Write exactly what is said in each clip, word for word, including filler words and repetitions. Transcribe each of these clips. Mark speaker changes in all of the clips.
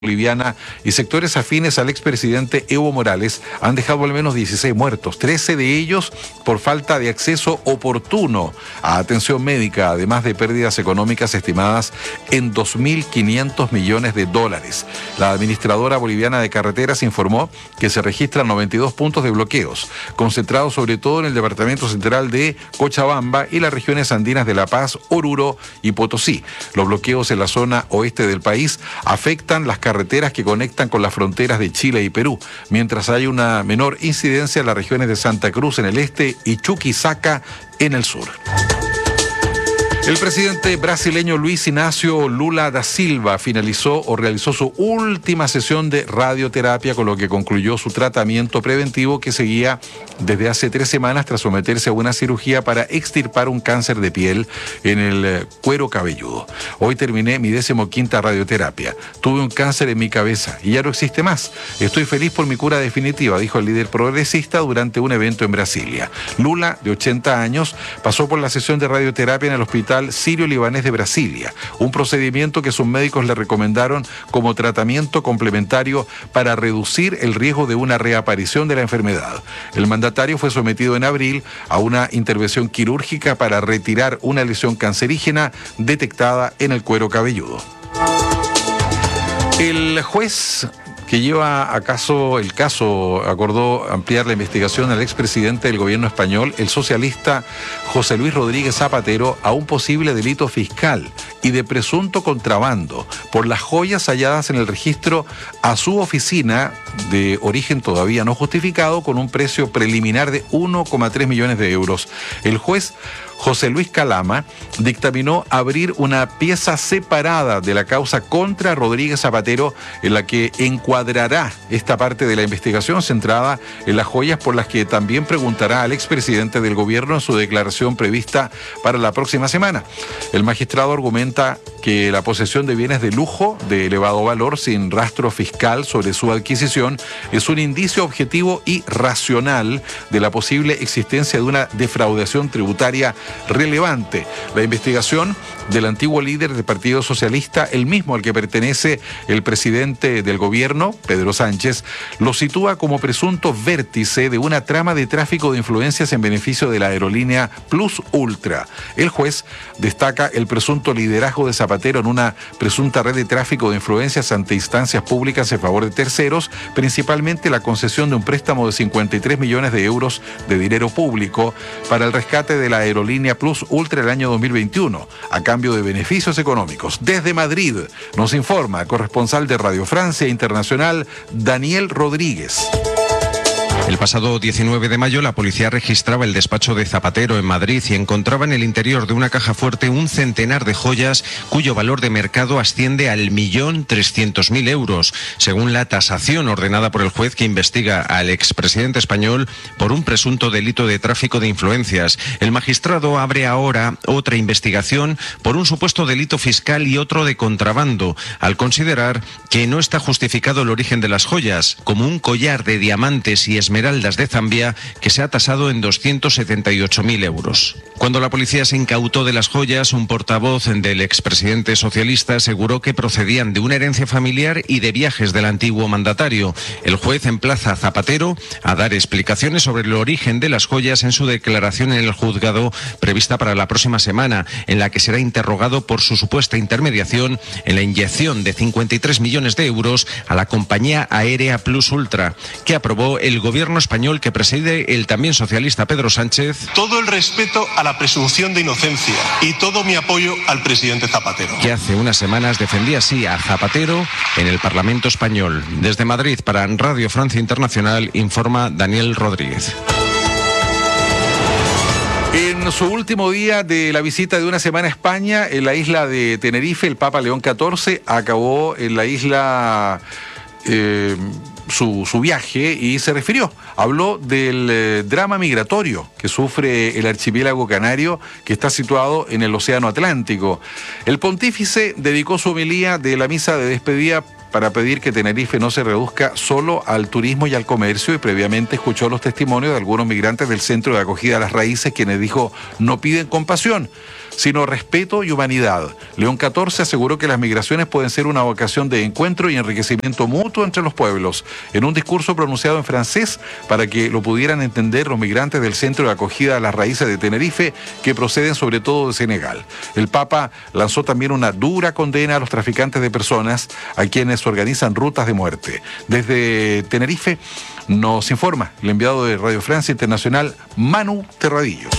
Speaker 1: boliviana y sectores afines al expresidente Evo Morales han dejado al menos dieciséis muertos, trece de ellos por falta de acceso oportuno a atención médica, además de pérdidas económicas estimadas en dos mil quinientos millones de dólares. La administradora boliviana de carreteras informó que se registran noventa y dos puntos de bloqueos, concentrados sobre todo en el departamento central de Cochabamba y las regiones andinas de La Paz, Oruro y Potosí. Los bloqueos en la zona oeste del país afectan las carreteras carreteras que conectan con las fronteras de Chile y Perú, mientras hay una menor incidencia en las regiones de Santa Cruz en el este y Chuquisaca en el sur. El presidente brasileño Luis Inácio Lula da Silva finalizó o realizó su última sesión de radioterapia, con lo que concluyó su tratamiento preventivo que seguía desde hace tres semanas tras someterse a una cirugía para extirpar un cáncer de piel en el cuero cabelludo. Hoy terminé mi decimoquinta radioterapia. Tuve un cáncer en mi cabeza y ya no existe más. Estoy feliz por mi cura definitiva, dijo el líder progresista durante un evento en Brasilia. Lula, de ochenta años, pasó por la sesión de radioterapia en el hospital Sirio-Libanés de Brasilia, un procedimiento que sus médicos le recomendaron como tratamiento complementario para reducir el riesgo de una reaparición de la enfermedad. El mandatario fue sometido en abril a una intervención quirúrgica para retirar una lesión cancerígena detectada en el cuero cabelludo. El juez que lleva a caso el caso acordó ampliar la investigación al expresidente del gobierno español, el socialista José Luis Rodríguez Zapatero, a un posible delito fiscal y de presunto contrabando por las joyas halladas en el registro a su oficina de origen todavía no justificado, con un precio preliminar de uno coma tres millones de euros. El juez José Luis Calama dictaminó abrir una pieza separada de la causa contra Rodríguez Zapatero, en la que encuadrará esta parte de la investigación centrada en las joyas, por las que también preguntará al expresidente del gobierno en su declaración prevista para la próxima semana. El magistrado argumenta que la posesión de bienes de lujo de elevado valor sin rastro fiscal sobre su adquisición es un indicio objetivo y racional de la posible existencia de una defraudación tributaria relevante. La investigación del antiguo líder del Partido Socialista, el mismo al que pertenece el presidente del gobierno, Pedro Sánchez, lo sitúa como presunto vértice de una trama de tráfico de influencias en beneficio de la aerolínea Plus Ultra. El juez destaca el presunto liderazgo de Zapatero en una presunta red de tráfico de influencias ante instancias públicas en favor de terceros, principalmente la concesión de un préstamo de cincuenta y tres millones de euros de dinero público para el rescate de la aerolínea Plus Ultra el año dos mil veintiuno, a cambio de beneficios económicos. Desde Madrid nos informa corresponsal de Radio Francia Internacional, Daniel Rodríguez.
Speaker 2: El pasado diecinueve de mayo la policía registraba el despacho de Zapatero en Madrid y encontraba en el interior de una caja fuerte un centenar de joyas cuyo valor de mercado asciende al millón trescientos mil euros, según la tasación ordenada por el juez que investiga al expresidente español por un presunto delito de tráfico de influencias. El magistrado abre ahora otra investigación por un supuesto delito fiscal y otro de contrabando, al considerar que no está justificado el origen de las joyas, como un collar de diamantes y esmeraldas de Zambia que se ha tasado en doscientos setenta y ocho mil euros. Cuando la policía se incautó de las joyas, un portavoz del expresidente socialista aseguró que procedían de una herencia familiar y de viajes del antiguo mandatario. El juez emplaza a Zapatero a dar explicaciones sobre el origen de las joyas en su declaración en el juzgado prevista para la próxima semana, en la que será interrogado por su supuesta intermediación en la inyección de cincuenta y tres millones de euros a la compañía aérea Plus Ultra, que aprobó el gobierno español que preside el también socialista Pedro Sánchez.
Speaker 3: Todo el respeto a la presunción de inocencia y todo mi apoyo al presidente Zapatero,
Speaker 2: que hace unas semanas defendía así a Zapatero en el Parlamento español. Desde Madrid para Radio Francia Internacional informa Daniel Rodríguez.
Speaker 1: En su último día de la visita de una semana a España, en la isla de Tenerife, el Papa León catorce acabó en la isla Eh, su, su viaje y se refirió, habló del eh, drama migratorio que sufre el archipiélago canario, que está situado en el Océano Atlántico. El pontífice dedicó su homilía de la misa de despedida para pedir que Tenerife no se reduzca solo al turismo y al comercio, y previamente escuchó los testimonios de algunos migrantes del Centro de Acogida a las Raíces, quienes dijo no piden compasión, sino respeto y humanidad. León catorce aseguró que las migraciones pueden ser una ocasión de encuentro y enriquecimiento mutuo entre los pueblos. En un discurso pronunciado en francés para que lo pudieran entender los migrantes del Centro de Acogida a las Raíces de Tenerife, que proceden sobre todo de Senegal. El Papa lanzó también una dura condena a los traficantes de personas, a quienes organizan rutas de muerte. Desde Tenerife nos informa el enviado de Radio Francia Internacional, Manu Terradillos.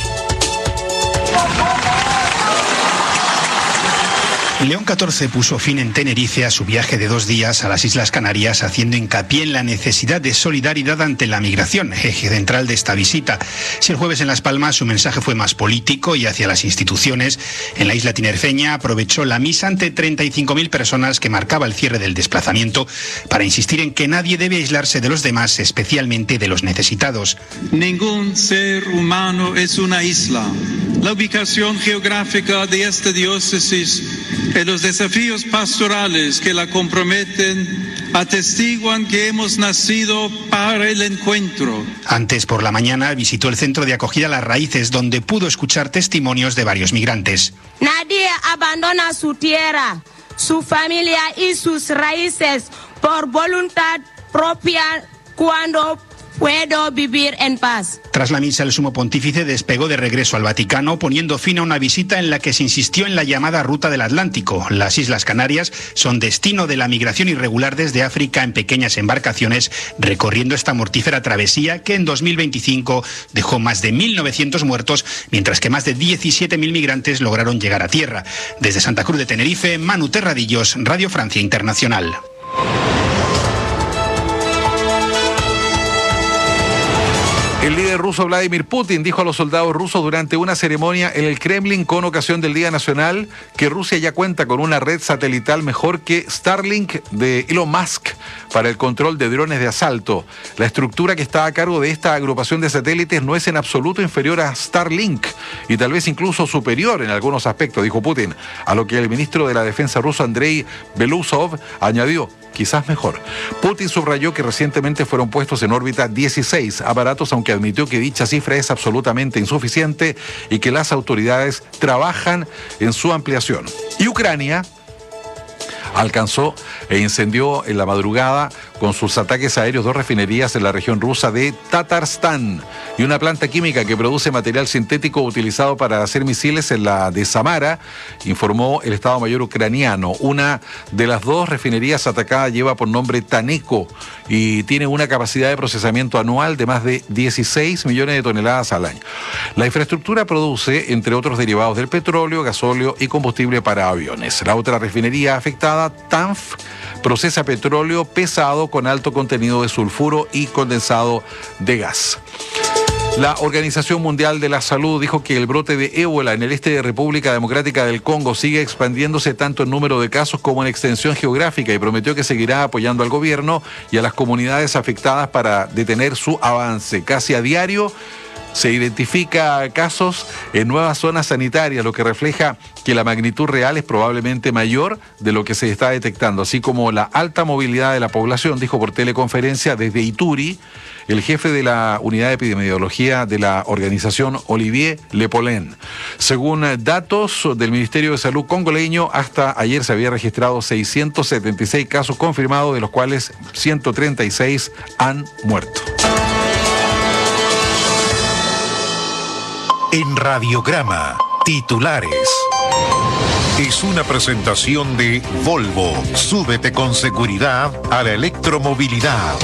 Speaker 4: León catorce puso fin en Tenerife a su viaje de dos días a las Islas Canarias, haciendo hincapié en la necesidad de solidaridad ante la migración, eje central de esta visita. Si el jueves en Las Palmas su mensaje fue más político y hacia las instituciones, en la isla tinerfeña aprovechó la misa ante treinta y cinco mil personas que marcaba el cierre del desplazamiento para insistir en que nadie debe aislarse de los demás, especialmente de los necesitados.
Speaker 5: Ningún ser humano es una isla. La ubicación geográfica de esta diócesis y los desafíos pastorales que la comprometen atestiguan que hemos nacido para el encuentro.
Speaker 4: Antes por la mañana visitó el Centro de Acogida a las Raíces, donde pudo escuchar testimonios de varios migrantes.
Speaker 6: Nadie abandona su tierra, su familia y sus raíces por voluntad propia cuando puedo vivir en paz.
Speaker 4: Tras la misa, el sumo pontífice despegó de regreso al Vaticano, poniendo fin a una visita en la que se insistió en la llamada Ruta del Atlántico. Las Islas Canarias son destino de la migración irregular desde África en pequeñas embarcaciones, recorriendo esta mortífera travesía que en dos mil veinticinco dejó más de mil novecientos muertos, mientras que más de diecisiete mil migrantes lograron llegar a tierra. Desde Santa Cruz de Tenerife, Manu Terradillos, Radio Francia Internacional.
Speaker 1: El líder ruso Vladimir Putin dijo a los soldados rusos durante una ceremonia en el Kremlin con ocasión del Día Nacional que Rusia ya cuenta con una red satelital mejor que Starlink de Elon Musk para el control de drones de asalto. La estructura que está a cargo de esta agrupación de satélites no es en absoluto inferior a Starlink y tal vez incluso superior en algunos aspectos, dijo Putin, a lo que el ministro de la Defensa ruso Andrei Belousov añadió: quizás mejor. Putin subrayó que recientemente fueron puestos en órbita dieciséis aparatos, aunque admitió que dicha cifra es absolutamente insuficiente y que las autoridades trabajan en su ampliación. Y Ucrania alcanzó e incendió en la madrugada con sus ataques aéreos dos refinerías en la región rusa de Tatarstán y una planta química que produce material sintético utilizado para hacer misiles en la de Samara, informó el Estado Mayor ucraniano. Una de las dos refinerías atacadas lleva por nombre Taneco y tiene una capacidad de procesamiento anual de más de dieciséis millones de toneladas al año. La infraestructura produce, entre otros derivados del petróleo, gasóleo y combustible para aviones. La otra refinería afectada, Tanf, procesa petróleo pesado con alto contenido de sulfuro y condensado de gas. La Organización Mundial de la Salud dijo que el brote de ébola en el este de República Democrática del Congo sigue expandiéndose tanto en número de casos como en extensión geográfica y prometió que seguirá apoyando al gobierno y a las comunidades afectadas para detener su avance. Casi a diario se identifica casos en nuevas zonas sanitarias, lo que refleja que la magnitud real es probablemente mayor de lo que se está detectando, así como la alta movilidad de la población, dijo por teleconferencia desde Ituri el jefe de la unidad de epidemiología de la organización, Olivier Lepolen. Según datos del Ministerio de Salud congoleño, hasta ayer se había registrado seiscientos setenta y seis casos confirmados, de los cuales ciento treinta y seis han muerto.
Speaker 7: En Radiograma, titulares. Es una presentación de Volvo. Súbete con seguridad a la electromovilidad.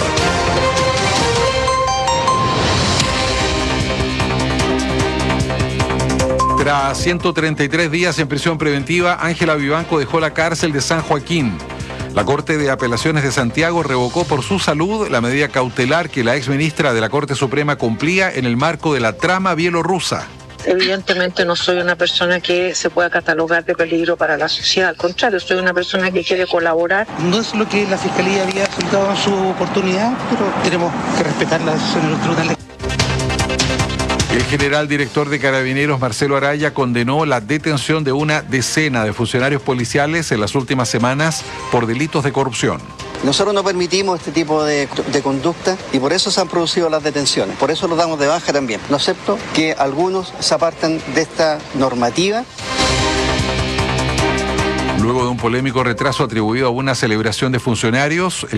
Speaker 1: Tras ciento treinta y tres días en prisión preventiva, Ángela Vivanco dejó la cárcel de San Joaquín. La Corte de Apelaciones de Santiago revocó por su salud la medida cautelar que la exministra de la Corte Suprema cumplía en el marco de la trama bielorrusa.
Speaker 8: Evidentemente no soy una persona que se pueda catalogar de peligro para la sociedad, al contrario, soy una persona que quiere colaborar.
Speaker 9: No es lo que la Fiscalía había solicitado en su oportunidad, pero tenemos que respetar las decisiones de los tribunales.
Speaker 1: El general director de Carabineros, Marcelo Araya, condenó la detención de una decena de funcionarios policiales en las últimas semanas por delitos de corrupción.
Speaker 10: Nosotros no permitimos este tipo de, de conducta y por eso se han producido las detenciones. Por eso lo damos de baja también. No acepto que algunos se aparten de esta normativa.
Speaker 1: Luego de un polémico retraso atribuido a una celebración de funcionarios,